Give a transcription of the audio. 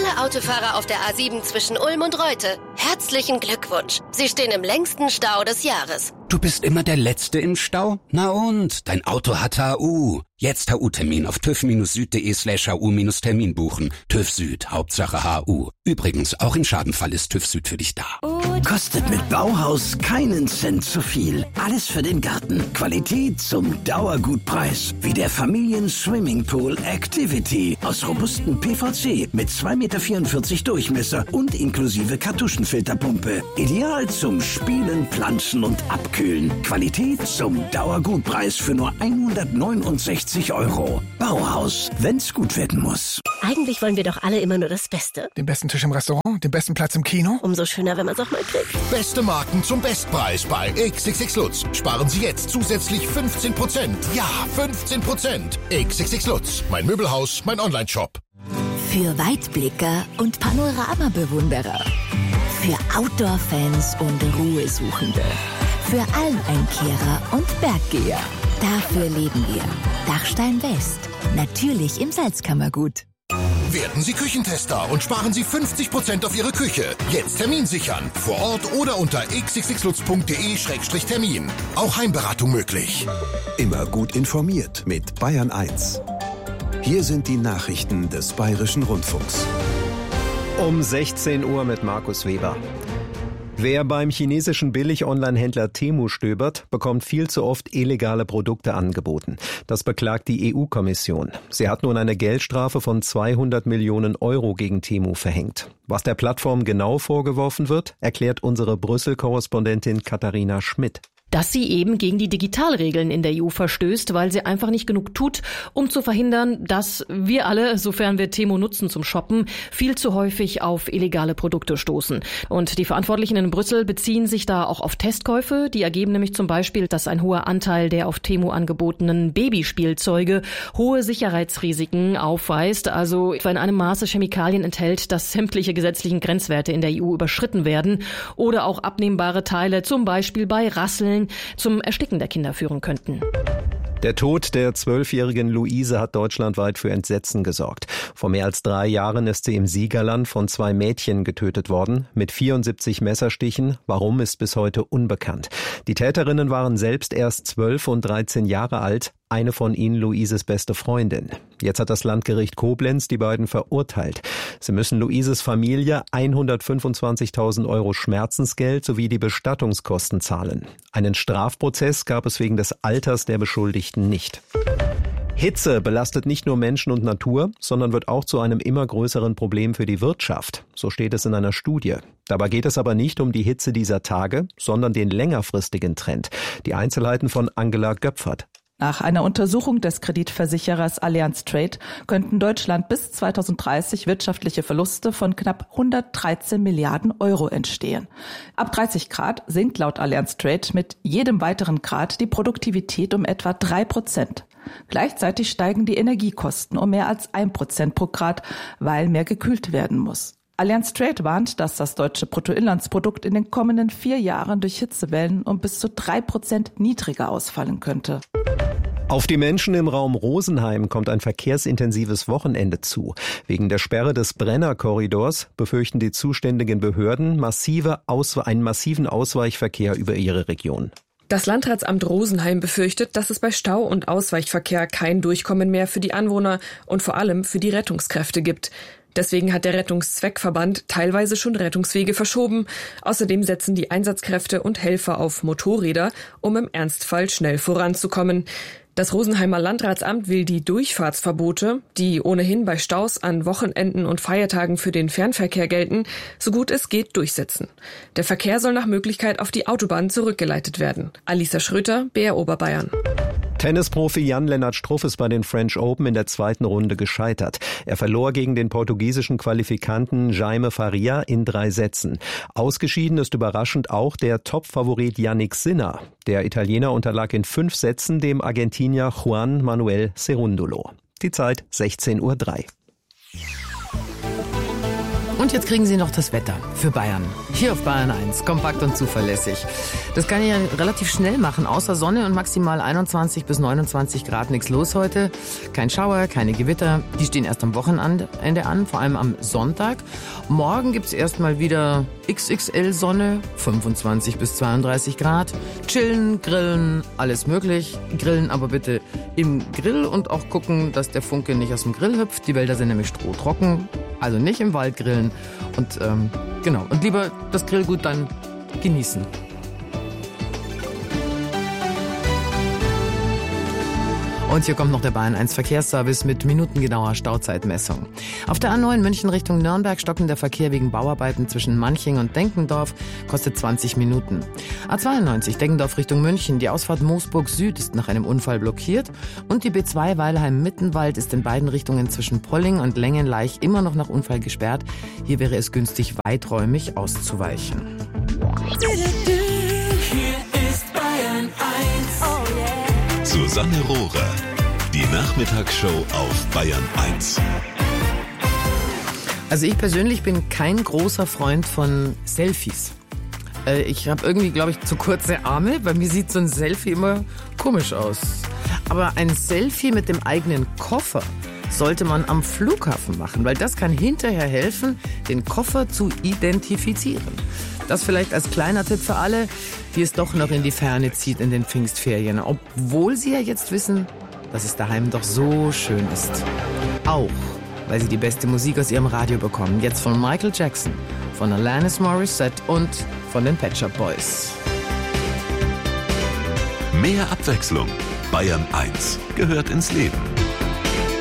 alle Autofahrer auf der A7 zwischen Ulm und Reute, herzlichen Glückwunsch. Sie stehen im längsten Stau des Jahres. Du bist immer der Letzte im Stau? Na und? Dein Auto hat HU. Jetzt HU-Termin auf tüv-süd.de/HU-Termin buchen. TÜV Süd, Hauptsache HU. Übrigens, auch im Schadenfall ist TÜV Süd für dich da. Kostet mit Bauhaus keinen Cent zu viel. Alles für den Garten. Qualität zum Dauergutpreis. Wie der Familien-Swimmingpool Activity. Aus robustem PVC mit 2,44 Meter Durchmesser und inklusive Kartuschenfilterpumpe. Ideal zum Spielen, Planschen und Abkühlen. Qualität zum Dauergutpreis für nur 169 €. Bauhaus, wenn's gut werden muss. Eigentlich wollen wir doch alle immer nur das Beste. Den besten Tisch im Restaurant, den besten Platz im Kino. Umso schöner, wenn man es auch mal kriegt. Beste Marken zum Bestpreis bei XXX Lutz. Sparen Sie jetzt zusätzlich 15%. Ja, 15%. XXX Lutz. Mein Möbelhaus, mein Onlineshop. Für Weitblicker und Panoramabewunderer. Für Outdoor-Fans und Ruhesuchende. Für Almeinkehrer und Berggeher. Dafür leben wir. Dachstein West. Natürlich im Salzkammergut. Werden Sie Küchentester und sparen Sie 50% auf Ihre Küche. Jetzt Termin sichern. Vor Ort oder unter xxxlutz.de/termin. Auch Heimberatung möglich. Immer gut informiert mit Bayern 1. Hier sind die Nachrichten des Bayerischen Rundfunks. Um 16 Uhr mit Markus Weber. Wer beim chinesischen Billig-Online-Händler Temu stöbert, bekommt viel zu oft illegale Produkte angeboten. Das beklagt die EU-Kommission. Sie hat nun eine Geldstrafe von 200 Millionen € gegen Temu verhängt. Was der Plattform genau vorgeworfen wird, erklärt unsere Brüssel-Korrespondentin Katharina Schmidt. Dass sie eben gegen die Digitalregeln in der EU verstößt, weil sie einfach nicht genug tut, um zu verhindern, dass wir alle, sofern wir Temu nutzen zum Shoppen, viel zu häufig auf illegale Produkte stoßen. Und die Verantwortlichen in Brüssel beziehen sich da auch auf Testkäufe. Die ergeben nämlich zum Beispiel, dass ein hoher Anteil der auf Temu angebotenen Babyspielzeuge hohe Sicherheitsrisiken aufweist, also etwa in einem Maße Chemikalien enthält, dass sämtliche gesetzlichen Grenzwerte in der EU überschritten werden oder auch abnehmbare Teile, zum Beispiel bei Rasseln, zum Ersticken der Kinder führen könnten. Der Tod der 12-jährigen Luise hat deutschlandweit für Entsetzen gesorgt. Vor mehr als 3 Jahren ist sie im Siegerland von 2 Mädchen getötet worden, mit 74 Messerstichen. Warum, ist bis heute unbekannt. Die Täterinnen waren selbst erst 12 und 13 Jahre alt. Eine von ihnen Luises beste Freundin. Jetzt hat das Landgericht Koblenz die beiden verurteilt. Sie müssen Luises Familie 125.000 € Schmerzensgeld sowie die Bestattungskosten zahlen. Einen Strafprozess gab es wegen des Alters der Beschuldigten nicht. Hitze belastet nicht nur Menschen und Natur, sondern wird auch zu einem immer größeren Problem für die Wirtschaft. So steht es in einer Studie. Dabei geht es aber nicht um die Hitze dieser Tage, sondern den längerfristigen Trend. Die Einzelheiten von Angela Göpfert. Nach einer Untersuchung des Kreditversicherers Allianz Trade könnten Deutschland bis 2030 wirtschaftliche Verluste von knapp 113 Milliarden € entstehen. Ab 30 Grad sinkt laut Allianz Trade mit jedem weiteren Grad die Produktivität um etwa 3%. Gleichzeitig steigen die Energiekosten um mehr als 1% pro Grad, weil mehr gekühlt werden muss. Allianz Trade warnt, dass das deutsche Bruttoinlandsprodukt in den kommenden 4 Jahren durch Hitzewellen um bis zu 3% niedriger ausfallen könnte. Auf die Menschen im Raum Rosenheim kommt ein verkehrsintensives Wochenende zu. Wegen der Sperre des Brenner-Korridors befürchten die zuständigen Behörden einen massiven Ausweichverkehr über ihre Region. Das Landratsamt Rosenheim befürchtet, dass es bei Stau- und Ausweichverkehr kein Durchkommen mehr für die Anwohner und vor allem für die Rettungskräfte gibt. Deswegen hat der Rettungszweckverband teilweise schon Rettungswege verschoben. Außerdem setzen die Einsatzkräfte und Helfer auf Motorräder, um im Ernstfall schnell voranzukommen. Das Rosenheimer Landratsamt will die Durchfahrtsverbote, die ohnehin bei Staus an Wochenenden und Feiertagen für den Fernverkehr gelten, so gut es geht durchsetzen. Der Verkehr soll nach Möglichkeit auf die Autobahn zurückgeleitet werden. Alisa Schröter, BR Oberbayern. Tennisprofi Jan-Lennart Struff ist bei den French Open in der 2. Runde gescheitert. Er verlor gegen den portugiesischen Qualifikanten Jaime Faria in 3 Sätzen. Ausgeschieden ist überraschend auch der Top-Favorit Jannik Sinner. Der Italiener unterlag in 5 Sätzen dem Argentinier Juan Manuel Cerúndolo. Die Zeit 16:03 Uhr. Und jetzt kriegen Sie noch das Wetter für Bayern. Hier auf Bayern 1, kompakt und zuverlässig. Das kann ich ja relativ schnell machen. Außer Sonne und maximal 21 bis 29 Grad, nichts los heute. Kein Schauer, keine Gewitter. Die stehen erst am Wochenende an, vor allem am Sonntag. Morgen gibt's erstmal wieder XXL Sonne, 25 bis 32 Grad. Chillen, grillen, alles möglich. Grillen aber bitte im Grill und auch gucken, dass der Funke nicht aus dem Grill hüpft. Die Wälder sind nämlich strohtrocken, also nicht im Wald grillen. Und genau, und lieber das Grillgut dann genießen. Und hier kommt noch der Bayern 1 Verkehrsservice mit minutengenauer Stauzeitmessung. Auf der A9 München Richtung Nürnberg stocken der Verkehr wegen Bauarbeiten zwischen Manching und Denkendorf, kostet 20 Minuten. A92 Denkendorf Richtung München, die Ausfahrt Moosburg Süd ist nach einem Unfall blockiert und die B2 Weilheim-Mittenwald ist in beiden Richtungen zwischen Polling und Längenleich immer noch nach Unfall gesperrt. Hier wäre es günstig, weiträumig auszuweichen. Hier ist Bayern 1. Oh yeah. Susanne Rohrer, die Nachmittagsshow auf Bayern 1. Also ich persönlich bin kein großer Freund von Selfies. Ich habe irgendwie, glaube ich, zu kurze Arme. Bei mir sieht so ein Selfie immer komisch aus. Aber ein Selfie mit dem eigenen Koffer sollte man am Flughafen machen, weil das kann hinterher helfen, den Koffer zu identifizieren. Das vielleicht als kleiner Tipp für alle, die es doch noch in die Ferne zieht in den Pfingstferien. Obwohl sie ja jetzt wissen, dass es daheim doch so schön ist. Auch, weil sie die beste Musik aus ihrem Radio bekommen. Jetzt von Michael Jackson, von Alanis Morissette und von den Pet Shop Boys. Mehr Abwechslung. Bayern 1 gehört ins Leben.